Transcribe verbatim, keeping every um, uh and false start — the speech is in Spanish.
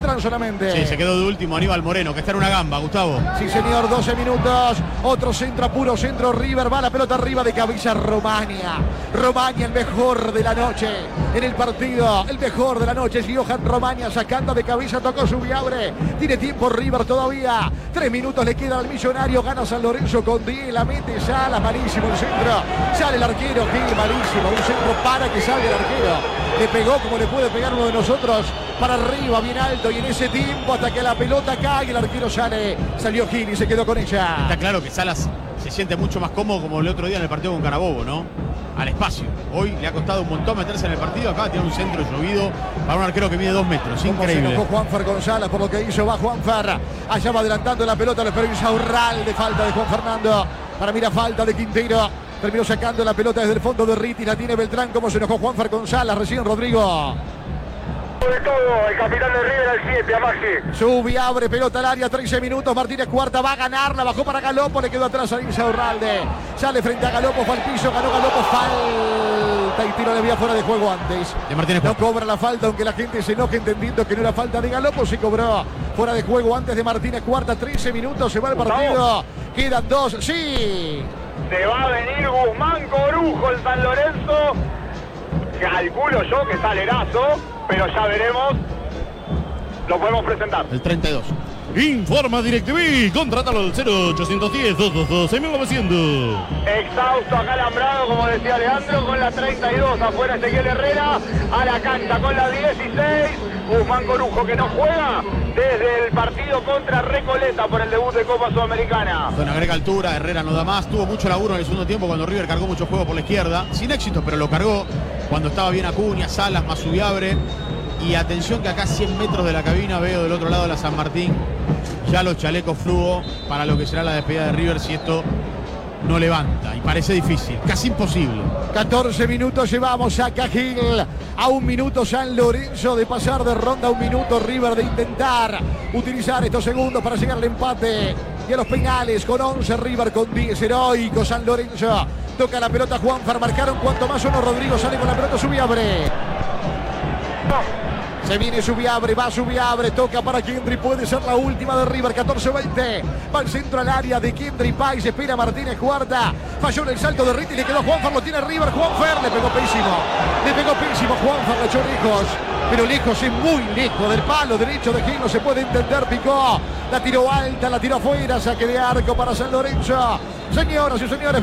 Beltrán solamente. Sí, se quedó de último Aníbal Moreno, que está en una gamba, Gustavo. Sí, señor, doce minutos. Otro centro apuro, centro River. Va la pelota arriba de cabeza Romania. Romania, el mejor de la noche en el partido. El mejor de la noche es Johan Romania sacando de cabeza, tocó Subiabre. Tiene tiempo River todavía. Tres minutos le queda al Millonario. Gana San Lorenzo con diez. La mete Salas, malísimo el centro. Sale el arquero, Gil, malísimo. Un centro para que salga el arquero. Le pegó como le puede pegar uno de nosotros. Para arriba, bien alto. Y en ese tiempo, hasta que la pelota cae, el arquero sale. Salió Gil y se quedó con ella. Está claro que Salas se siente mucho más cómodo como el otro día en el partido con Carabobo, ¿no? Al espacio. Hoy le ha costado un montón meterse en el partido. Acá tiene un centro llovido para un arquero que mide dos metros. Increíble. Se enojó Juanfer González por lo que hizo. Va Juanfer. Allá va adelantando la pelota. Lo esperó Insaurral de falta de Juan Fernando. Para mí la falta de Quintero. Terminó sacando la pelota desde el fondo de Riti. La tiene Beltrán. Como se enojó Juanfer González. Recién Rodrigo. De todo, el capitán de River al siete, a Maxi. Sube, abre, pelota al área, trece minutos. Martínez Cuarta va a ganarla, bajó para Galopo, le quedó atrás a Insaurralde. Sale frente a Galopo, fue al piso, ganó Galopo, falta y tiro le había fuera de juego antes. De Martínez no Cuarta. cobra la falta, aunque la gente se enoje entendiendo que no era falta de Galopo, se cobró fuera de juego antes de Martínez Cuarta. trece minutos, se va el partido. Quedan dos, sí. Se va a venir Guzmán Corujo, el San Lorenzo. Calculo yo que sale Erazo, pero ya veremos. Lo podemos presentar. El treinta y dos. Informa DirecTV, contrátalo al cero ochocientos diez, doscientos veintidós, seis mil novecientos. Exhausto, acalambrado, como decía Leandro, con la treinta y dos. Afuera Ezequiel Herrera, a la cancha con la dieciséis. Guzmán Corujo, que no juega desde el partido contra Recoleta por el debut de Copa Sudamericana. Con agrega altura, Herrera no da más. Tuvo mucho laburo en el segundo tiempo cuando River cargó mucho juego por la izquierda. Sin éxito, pero lo cargó cuando estaba bien Acuña, Salas, Masubiabre. Y atención que acá a cien metros de la cabina veo del otro lado de la San Martín ya los chalecos fluo para lo que será la despedida de River si esto no levanta. Y parece difícil, casi imposible. catorce minutos llevamos a Cajil. A un minuto San Lorenzo de pasar de ronda. A un minuto River de intentar utilizar estos segundos para llegar al empate. Y a los penales con once River, con diez heroico San Lorenzo. Toca la pelota Juanfer. Marcaron cuanto más uno. Rodrigo sale con la pelota. Subiabre. Se viene Subiabre, va Subiabre, toca para Kendry, puede ser la última de River, catorce veinte. Va al centro al área de Kendry Pais, espera Martínez Cuarta. Falló en el salto de Riti, le quedó Juanfer, lo tiene River. Juanfer le pegó pésimo, le pegó pésimo Juanfer, le echó lejos. Pero lejos, es muy lejos del palo derecho de Gil, no se puede entender, picó. La tiró alta, la tiró afuera, saque de arco para San Lorenzo. Señoras y señores.